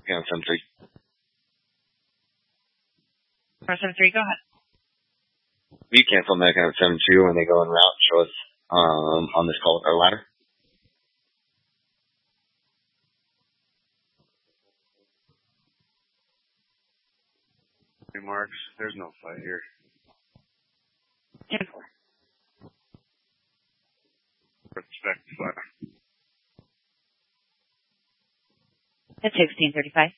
on 7-3. 473, go ahead. Will you cancel American on 7-2 when they go en route? Show us on this call with our ladder. Remarks. There's no fight here. 10-4. Respect fire. It's 1635.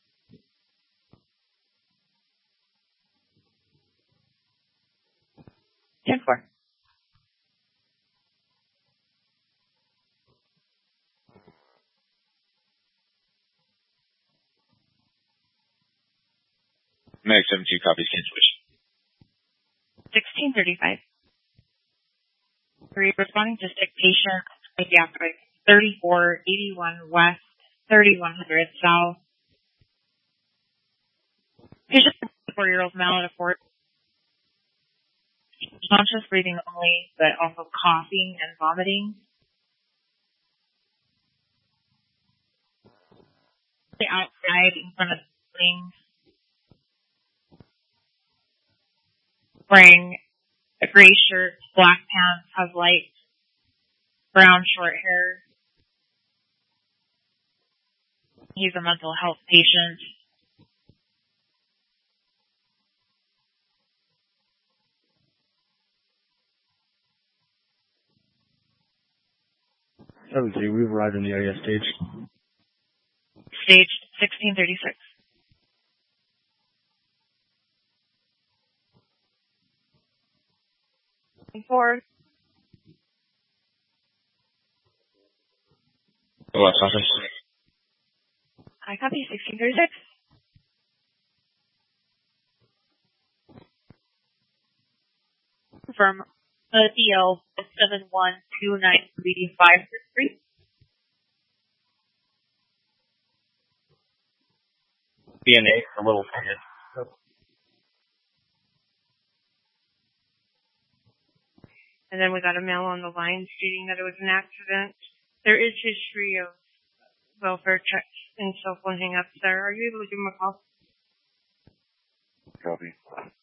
Ten-4. Meg 7-2 copies cancellation. 1635. Are you responding to sick patient pediatric 3481 West, 3100 South? Patient 4-year-old male at a fort. Conscious breathing only, but also coughing and vomiting. Outside in front of the building. Wearing a gray shirt, black pants, has light brown short hair. He's a mental health patient. We've arrived in the area stage. Staged 1636. Forward. West office. I copy 1636. From DL 7129353. DNA, a little tired. And then we got a mail on the line stating that it was an accident. There is history of welfare checks and cell phone hang-ups there. Are you able to give him a call? Copy.